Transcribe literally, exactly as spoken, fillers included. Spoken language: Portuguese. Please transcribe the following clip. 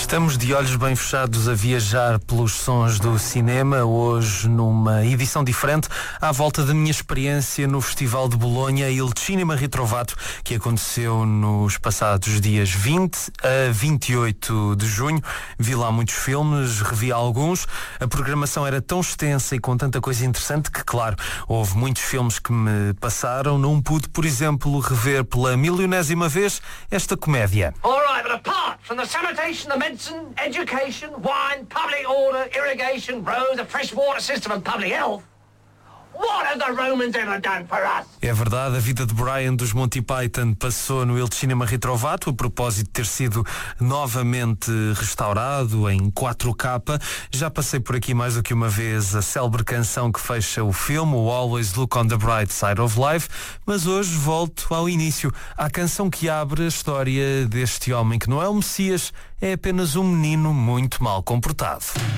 Estamos de olhos bem fechados a viajar pelos sons do cinema, hoje numa edição diferente, à volta da minha experiência no Festival de Bolonha Il Cinema Ritrovato, que aconteceu nos passados dias vinte a vinte e oito de junho. Vi lá muitos filmes, revi alguns. A programação era tão extensa e com tanta coisa interessante que, claro, houve muitos filmes que me passaram. Não pude, por exemplo, rever pela milionésima vez esta comédia. All right, but apart from the sanitation, the medicine, education, wine, public order, irrigation, roads, a fresh water system and public health, what have the Romans ever done for us? É verdade, a vida de Brian dos Monty Python passou no Il Cinema Ritrovato a propósito de ter sido novamente restaurado em quatro K. Já passei por aqui mais do que uma vez a célebre canção que fecha o filme, o Always Look on the Bright Side of Life, mas hoje volto ao início, à canção que abre a história deste homem que não é o Messias, é apenas um menino muito mal comportado.